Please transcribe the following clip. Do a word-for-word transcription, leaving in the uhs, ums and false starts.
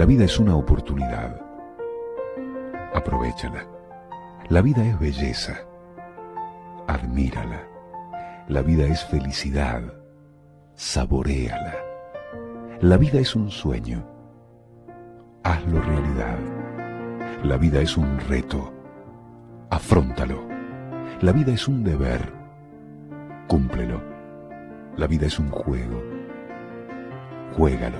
La vida es una oportunidad. Aprovéchala. La vida es belleza. Admírala. La vida es felicidad. Saboréala. La vida es un sueño. Hazlo realidad. La vida es un reto. Afróntalo. La vida es un deber. Cúmplelo. La vida es un juego. Juégalo.